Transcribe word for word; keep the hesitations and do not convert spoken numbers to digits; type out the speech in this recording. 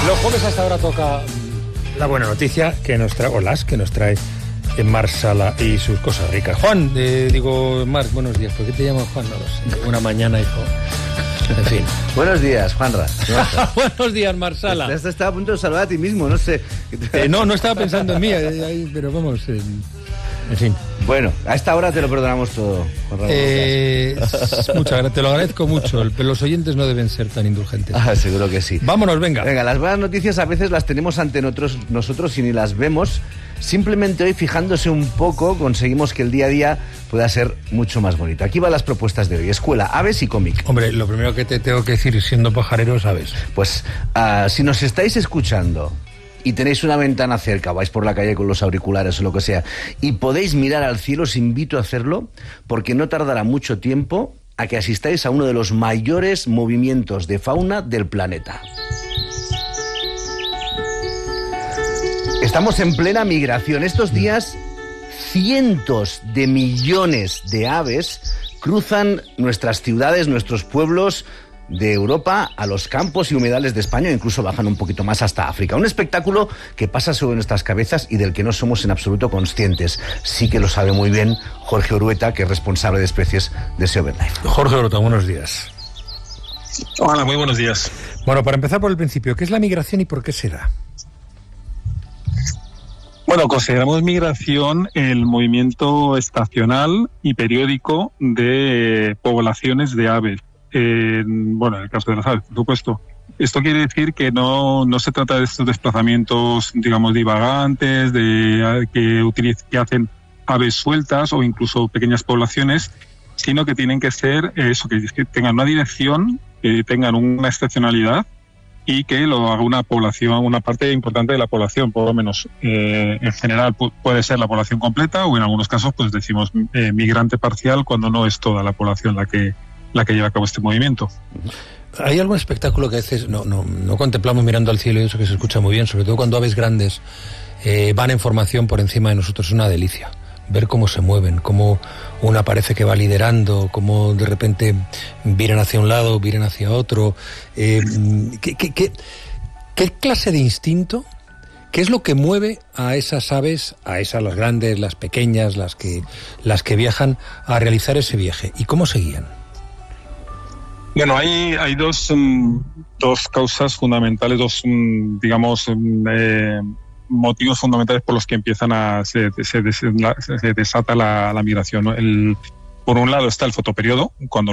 Los jueves hasta ahora toca la buena noticia que nos trae, o las que nos trae Marc Sala y sus cosas ricas. Juan, eh, digo, Marc, buenos días. ¿Por qué te llamas Juan? No lo sé. Una mañana, hijo. En fin. Buenos días, Juanra. Buenos días, Marc Sala. Estás estaba a punto de saludar a ti mismo, no sé. Eh, no, no estaba pensando en mí, eh, pero vamos, eh, en fin. Bueno, a esta hora te lo perdonamos todo, Juanra. Eh, muchas gracias, te lo agradezco mucho, pero los oyentes no deben ser tan indulgentes. Ah, seguro que sí. Vámonos, venga. Venga, las buenas noticias a veces las tenemos ante nosotros, nosotros y ni las vemos. Simplemente hoy, fijándose un poco, conseguimos que el día a día pueda ser mucho más bonito. Aquí van las propuestas de hoy. Escuela, aves y cómic. Hombre, lo primero que te tengo que decir, siendo pajarero, sabes. Pues, uh, si nos estáis escuchando y tenéis una ventana cerca, vais por la calle con los auriculares o lo que sea, y podéis mirar al cielo, os invito a hacerlo, porque no tardará mucho tiempo a que asistáis a uno de los mayores movimientos de fauna del planeta. Estamos en plena migración. Estos días, cientos de millones de aves cruzan nuestras ciudades, nuestros pueblos de Europa a los campos y humedales de España, e incluso bajan un poquito más hasta África. Un espectáculo que pasa sobre nuestras cabezas y del que no somos en absoluto conscientes. Sí que lo sabe muy bien Jorge Orueta, que es responsable de especies de Sea Birdlife. Jorge Orueta, buenos días. Hola, muy buenos días. Bueno, para empezar por el principio, ¿qué es la migración y por qué se da? Bueno, consideramos migración el movimiento estacional y periódico de poblaciones de aves. Eh, bueno, en el caso de las aves, por supuesto. Esto quiere decir que no, no se trata de estos desplazamientos, digamos, divagantes, de que, utiliz- que hacen aves sueltas o incluso pequeñas poblaciones, sino que tienen que ser eso, que, que tengan una dirección, que tengan una estacionalidad y que lo haga una población, una parte importante de la población, por lo menos. Eh, en general pu- puede ser la población completa o en algunos casos pues decimos eh, migrante parcial cuando no es toda la población la que la que lleva a cabo este movimiento. ¿Hay algún espectáculo que a veces no, no, no contemplamos mirando al cielo y eso que se escucha muy bien, sobre todo cuando aves grandes eh, van en formación por encima de nosotros? Es una delicia ver cómo se mueven, cómo una parece que va liderando, cómo de repente vienen hacia un lado, vienen hacia otro. Eh, ¿qué, qué, qué, ¿Qué clase de instinto, qué es lo que mueve a esas aves, a esas las grandes, las pequeñas, las que, las que viajan, a realizar ese viaje? ¿Y cómo se guían? Bueno, hay, hay dos, um, dos causas fundamentales, dos, um, digamos, um, eh, motivos fundamentales por los que empiezan a se, se, se, se desata la, la migración, ¿no? El, por un lado está el fotoperiodo, cuando